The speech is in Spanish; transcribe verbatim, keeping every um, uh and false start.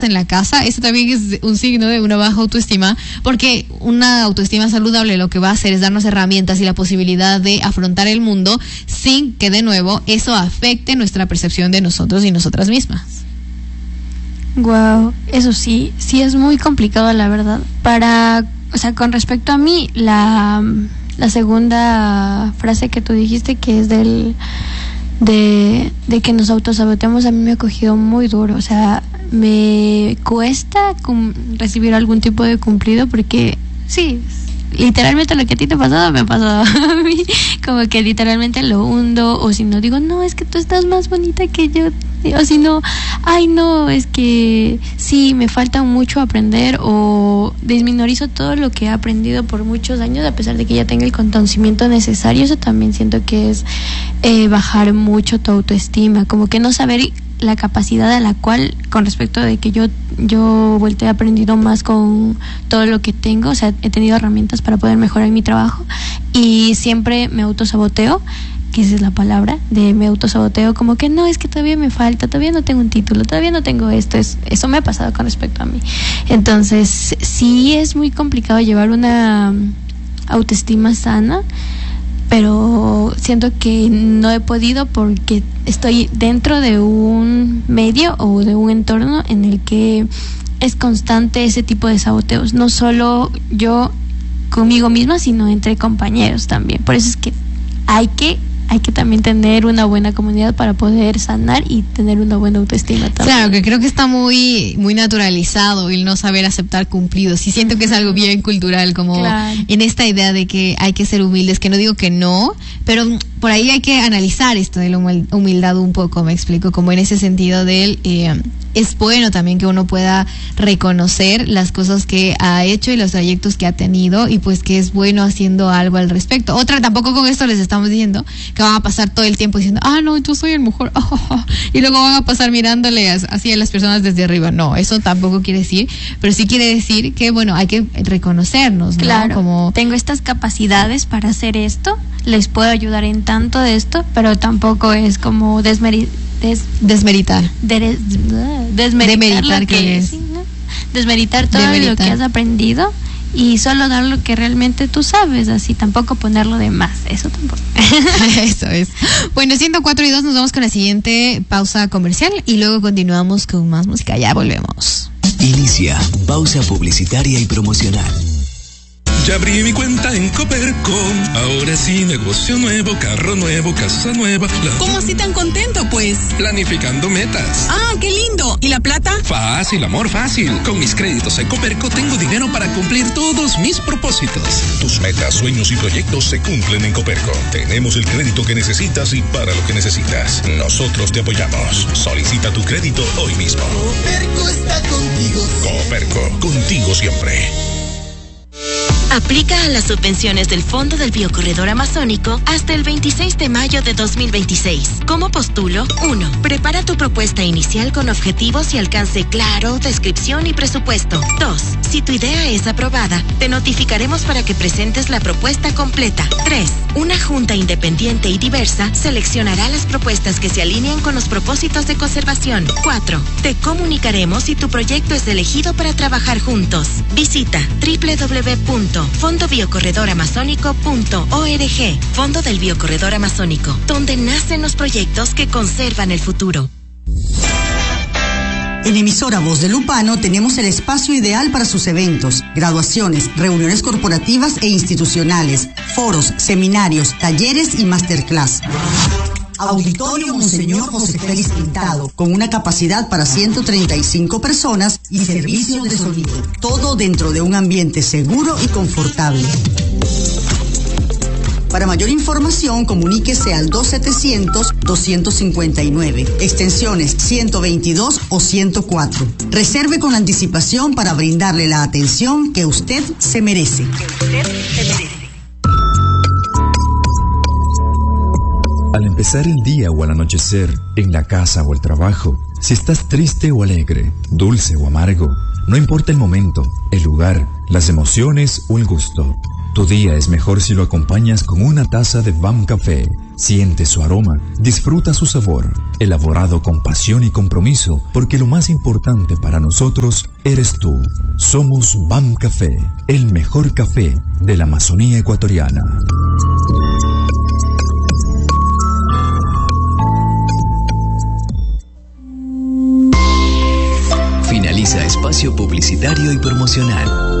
en la casa, eso también es un signo de una baja autoestima, porque una autoestima saludable lo que va a hacer es darnos herramientas y la posibilidad de afrontar el mundo sin que de nuevo eso afecte nuestra percepción de nosotros y nosotras mismas. Wow, eso sí, sí es muy complicado, la verdad. Para, o sea, con respecto a mí, la, la segunda frase que tú dijiste, que es del de, de que nos autosaboteamos, a mí me ha cogido muy duro. O sea, me cuesta cum- recibir algún tipo de cumplido, porque sí, literalmente lo que a ti te ha pasado me ha pasado a mí, como que literalmente lo hundo, o si no digo, no, es que tú estás más bonita que yo, o si no, ay no, es que sí, me falta mucho aprender, o disminorizo todo lo que he aprendido por muchos años a pesar de que ya tenga el conocimiento necesario. Eso también siento que es eh, bajar mucho tu autoestima, como que no saber la capacidad a la cual, con respecto de que yo yo vuelto he aprendido más con todo lo que tengo, o sea, he tenido herramientas para poder mejorar mi trabajo, y siempre me autosaboteo, que esa es la palabra, de me autosaboteo, como que no, es que todavía me falta, todavía no tengo un título, todavía no tengo esto, es, eso me ha pasado con respecto a mí. Entonces, sí es muy complicado llevar una autoestima sana, pero siento que no he podido porque estoy dentro de un medio o de un entorno en el que es constante ese tipo de saboteos, no solo yo conmigo misma, sino entre compañeros también. Por eso es que hay que hay que también tener una buena comunidad para poder sanar y tener una buena autoestima también. Claro, que creo que está muy muy naturalizado el no saber aceptar cumplidos. Y siento que es algo bien cultural, como claro, en esta idea de que hay que ser humildes, que no digo que no, pero por ahí hay que analizar esto de la humildad un poco, me explico, como en ese sentido del... Eh, es bueno también que uno pueda reconocer las cosas que ha hecho y los trayectos que ha tenido, y pues que es bueno haciendo algo al respecto. Otra, tampoco con esto les estamos diciendo que van a pasar todo el tiempo diciendo, ah, no, yo soy el mejor, oh, oh, oh, y luego van a pasar mirándole así a las personas desde arriba. No, eso tampoco quiere decir, pero sí quiere decir que, bueno, hay que reconocernos, ¿no? Claro, como tengo estas capacidades para hacer esto, les puedo ayudar en tanto de esto, pero tampoco es como desmeri- des- desmeritar. Des- desmeritar, Demeritar, lo que, que es. sí, ¿no? Desmeritar todo Demeritar. lo que has aprendido y solo dar lo que realmente tú sabes, así tampoco ponerlo de más, eso tampoco. Eso es. Bueno, ciento cuatro y dos, nos vamos con la siguiente pausa comercial y luego continuamos con más música. Ya volvemos. Inicia pausa publicitaria y promocional. Ya abrí mi cuenta en Coperco. Ahora sí, negocio nuevo, carro nuevo, casa nueva. La... ¿Cómo así tan contento, pues? Planificando metas. Ah, qué lindo. ¿Y la plata? Fácil, amor, fácil. Con mis créditos en Coperco tengo dinero para cumplir todos mis propósitos. Tus metas, sueños y proyectos se cumplen en Coperco. Tenemos el crédito que necesitas y para lo que necesitas. Nosotros te apoyamos. Solicita tu crédito hoy mismo. Coperco está contigo. Coperco, contigo siempre. Aplica a las subvenciones del Fondo del Biocorredor Amazónico hasta el veintiséis de mayo de dos mil veintiséis. ¿Cómo postulo? uno. Prepara tu propuesta inicial con objetivos y alcance claro, descripción y presupuesto. dos. Si tu idea es aprobada, te notificaremos para que presentes la propuesta completa. tres. Una junta independiente y diversa seleccionará las propuestas que se alineen con los propósitos de conservación. cuatro. Te comunicaremos si tu proyecto es elegido para trabajar juntos. Visita doble u doble u doble u punto fondo biocorredor amazónico punto org. Fondo del Biocorredor Amazónico, donde nacen los proyectos que conservan el futuro. En Emisora Voz de Lupano tenemos el espacio ideal para sus eventos, graduaciones, reuniones corporativas e institucionales, foros, seminarios, talleres y masterclass. Auditorio Monseñor José Félix Pintado, con una capacidad para ciento treinta y cinco personas y servicio de sonido. Todo dentro de un ambiente seguro y confortable. Para mayor información, comuníquese al dos setecientos, doscientos cincuenta y nueve, extensiones ciento veintidós o ciento cuatro. Reserve con anticipación para brindarle la atención que usted se merece. Que usted se merece. Al empezar el día o al anochecer, en la casa o el trabajo, si estás triste o alegre, dulce o amargo, no importa el momento, el lugar, las emociones o el gusto. Tu día es mejor si lo acompañas con una taza de B A M Café. Siente su aroma, disfruta su sabor, elaborado con pasión y compromiso, porque lo más importante para nosotros eres tú. Somos B A M Café, el mejor café de la Amazonía ecuatoriana. Finaliza espacio publicitario y promocional.